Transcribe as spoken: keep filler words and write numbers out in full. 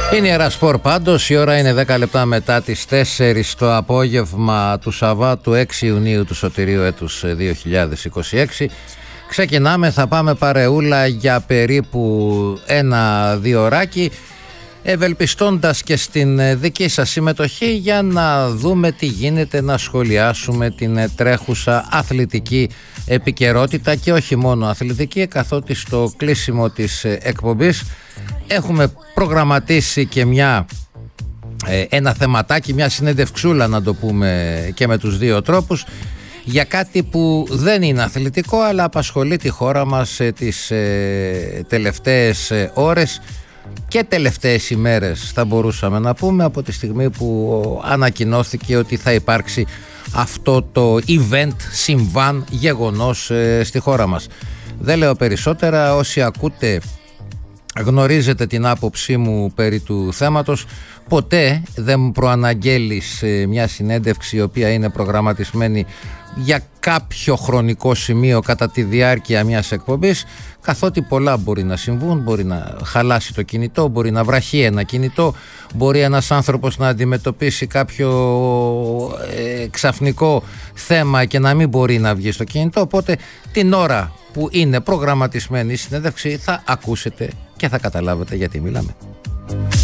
Είναι η Ιερασπορ πάντως, η ώρα είναι δέκα λεπτά μετά τις τέσσερις το απόγευμα του Σαββάτου έξι Ιουνίου του σωτηρίου έτους δύο χιλιάδες είκοσι έξι. Ξεκινάμε, θα πάμε παρεούλα για περίπου ένα-δύο ωράκι, ευελπιστώντας και στην δική σας συμμετοχή για να δούμε τι γίνεται, να σχολιάσουμε την τρέχουσα αθλητική επικαιρότητα και όχι μόνο αθλητική, καθότι στο κλείσιμο της εκπομπής έχουμε προγραμματίσει και μια, ένα θεματάκι, μια συνεντευξούλα να το πούμε και με τους δύο τρόπους, για κάτι που δεν είναι αθλητικό αλλά απασχολεί τη χώρα μας τις ε, τελευταίες ε, ώρες και τελευταίες ημέρες, θα μπορούσαμε να πούμε, από τη στιγμή που ανακοινώθηκε ότι θα υπάρξει αυτό το event, συμβάν, γεγονός ε, στη χώρα μας. Δεν λέω περισσότερα, όσοι ακούτε γνωρίζετε την άποψή μου περί του θέματος. Ποτέ δεν μου προαναγγέλεις μια συνέντευξη η οποία είναι προγραμματισμένη για κάποιο χρονικό σημείο κατά τη διάρκεια μιας εκπομπής, καθότι πολλά μπορεί να συμβούν. Μπορεί να χαλάσει το κινητό, μπορεί να βραχεί ένα κινητό, μπορεί ένας άνθρωπος να αντιμετωπίσει κάποιο ε, ξαφνικό θέμα και να μην μπορεί να βγει στο κινητό. Οπότε την ώρα που είναι προγραμματισμένη η συνέντευξη θα ακούσετε και θα καταλάβετε γιατί μιλάμε.